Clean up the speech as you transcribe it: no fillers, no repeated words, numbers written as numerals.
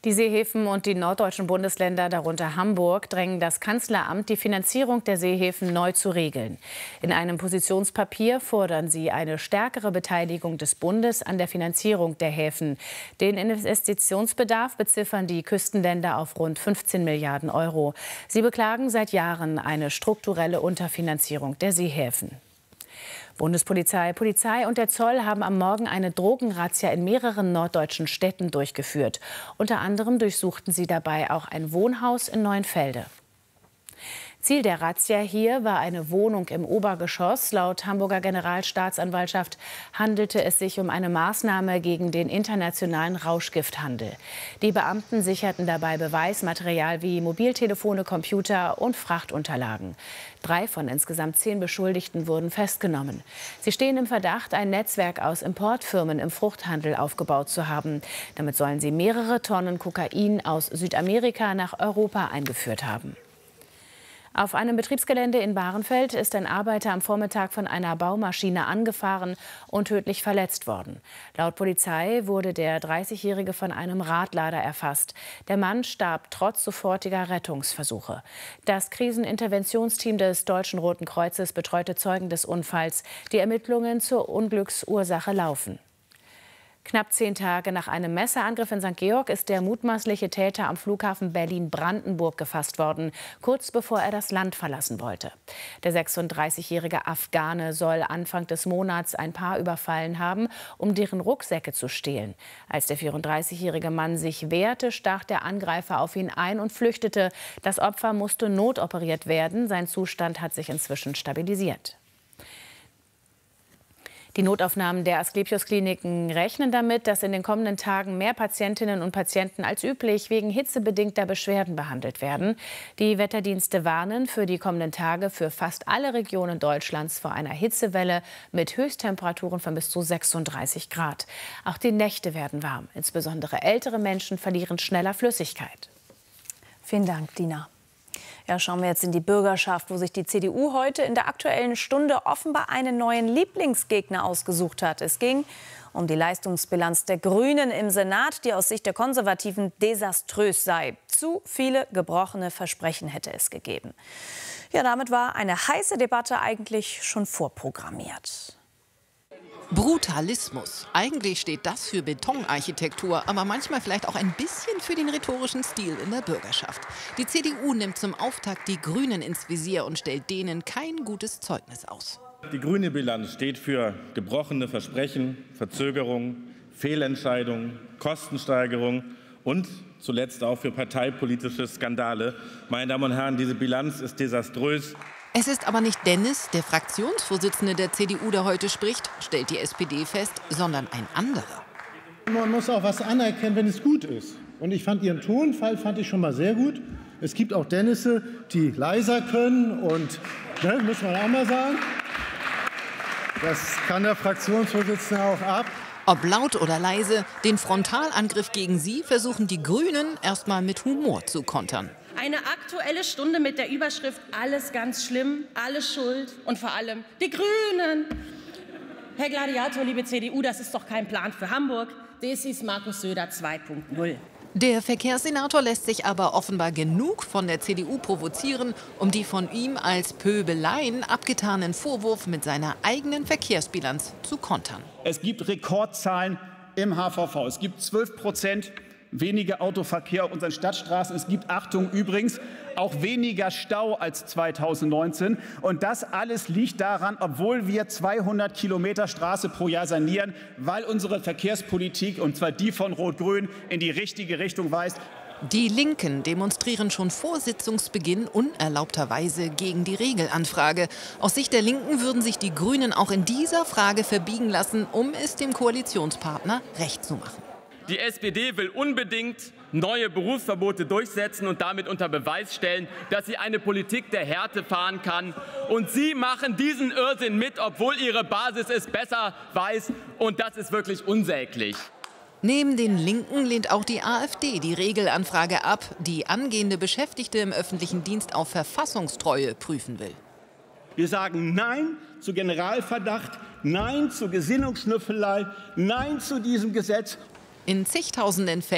Die Seehäfen und die norddeutschen Bundesländer, darunter Hamburg, drängen das Kanzleramt, die Finanzierung der Seehäfen neu zu regeln. In einem Positionspapier fordern sie eine stärkere Beteiligung des Bundes an der Finanzierung der Häfen. Den Investitionsbedarf beziffern die Küstenländer auf rund 15 Milliarden Euro. Sie beklagen seit Jahren eine strukturelle Unterfinanzierung der Seehäfen. Bundespolizei, Polizei und der Zoll haben am Morgen eine Drogenrazzia in mehreren norddeutschen Städten durchgeführt. Unter anderem durchsuchten sie dabei auch ein Wohnhaus in Neuenfelde. Ziel der Razzia hier war eine Wohnung im Obergeschoss. Laut Hamburger Generalstaatsanwaltschaft handelte es sich um eine Maßnahme gegen den internationalen Rauschgifthandel. Die Beamten sicherten dabei Beweismaterial wie Mobiltelefone, Computer und Frachtunterlagen. 3 von insgesamt 10 Beschuldigten wurden festgenommen. Sie stehen im Verdacht, ein Netzwerk aus Importfirmen im Fruchthandel aufgebaut zu haben. Damit sollen sie mehrere Tonnen Kokain aus Südamerika nach Europa eingeführt haben. Auf einem Betriebsgelände in Bahrenfeld ist ein Arbeiter am Vormittag von einer Baumaschine angefahren und tödlich verletzt worden. Laut Polizei wurde der 30-Jährige von einem Radlader erfasst. Der Mann starb trotz sofortiger Rettungsversuche. Das Kriseninterventionsteam des Deutschen Roten Kreuzes betreute Zeugen des Unfalls. Die Ermittlungen zur Unglücksursache laufen. Knapp 10 Tage nach einem Messerangriff in St. Georg ist der mutmaßliche Täter am Flughafen Berlin-Brandenburg gefasst worden, kurz bevor er das Land verlassen wollte. Der 36-jährige Afghane soll Anfang des Monats ein Paar überfallen haben, um deren Rucksäcke zu stehlen. Als der 34-jährige Mann sich wehrte, stach der Angreifer auf ihn ein und flüchtete. Das Opfer musste notoperiert werden. Sein Zustand hat sich inzwischen stabilisiert. Die Notaufnahmen der Asklepios-Kliniken rechnen damit, dass in den kommenden Tagen mehr Patientinnen und Patienten als üblich wegen hitzebedingter Beschwerden behandelt werden. Die Wetterdienste warnen für die kommenden Tage für fast alle Regionen Deutschlands vor einer Hitzewelle mit Höchsttemperaturen von bis zu 36 Grad. Auch die Nächte werden warm. Insbesondere ältere Menschen verlieren schneller Flüssigkeit. Vielen Dank, Dina. Ja, schauen wir jetzt in die Bürgerschaft, wo sich die CDU heute in der Aktuellen Stunde offenbar einen neuen Lieblingsgegner ausgesucht hat. Es ging um die Leistungsbilanz der Grünen im Senat, die aus Sicht der Konservativen desaströs sei. Zu viele gebrochene Versprechen hätte es gegeben. Ja, damit war eine heiße Debatte eigentlich schon vorprogrammiert. Brutalismus. Eigentlich steht das für Betonarchitektur, aber manchmal vielleicht auch ein bisschen für den rhetorischen Stil in der Bürgerschaft. Die CDU nimmt zum Auftakt die Grünen ins Visier und stellt denen kein gutes Zeugnis aus. Die grüne Bilanz steht für gebrochene Versprechen, Verzögerungen, Fehlentscheidungen, Kostensteigerungen und zuletzt auch für parteipolitische Skandale. Meine Damen und Herren, diese Bilanz ist desaströs. Es ist aber nicht Dennis, der Fraktionsvorsitzende der CDU, der heute spricht, stellt die SPD fest, sondern ein anderer. Man muss auch was anerkennen, wenn es gut ist. Und ich fand Ihren Tonfall schon mal sehr gut. Es gibt auch Dennisse, die leiser können und, muss man auch mal sagen, das kann der Fraktionsvorsitzende auch ab. Ob laut oder leise, den Frontalangriff gegen sie versuchen die Grünen erst mal mit Humor zu kontern. Eine Aktuelle Stunde mit der Überschrift Alles ganz schlimm, alle schuld und vor allem die Grünen. Herr Gladiator, liebe CDU, das ist doch kein Plan für Hamburg. Das ist Markus Söder 2.0. Der Verkehrssenator lässt sich aber offenbar genug von der CDU provozieren, um die von ihm als Pöbeleien abgetanen Vorwurf mit seiner eigenen Verkehrsbilanz zu kontern. Es gibt Rekordzahlen im HVV. Es gibt 12% weniger Autoverkehr auf unseren Stadtstraßen. Es gibt, Achtung übrigens, auch weniger Stau als 2019. Und das alles liegt daran, obwohl wir 200 Kilometer Straße pro Jahr sanieren, weil unsere Verkehrspolitik, und zwar die von Rot-Grün, in die richtige Richtung weist. Die Linken demonstrieren schon vor Sitzungsbeginn unerlaubterweise gegen die Regelanfrage. Aus Sicht der Linken würden sich die Grünen auch in dieser Frage verbiegen lassen, um es dem Koalitionspartner recht zu machen. Die SPD will unbedingt neue Berufsverbote durchsetzen und damit unter Beweis stellen, dass sie eine Politik der Härte fahren kann. Und Sie machen diesen Irrsinn mit, obwohl Ihre Basis es besser weiß. Und das ist wirklich unsäglich. Neben den Linken lehnt auch die AfD die Regelanfrage ab, die angehende Beschäftigte im öffentlichen Dienst auf Verfassungstreue prüfen will. Wir sagen Nein zu Generalverdacht, Nein zur Gesinnungsschnüffelei, Nein zu diesem Gesetz. In zigtausenden Fällen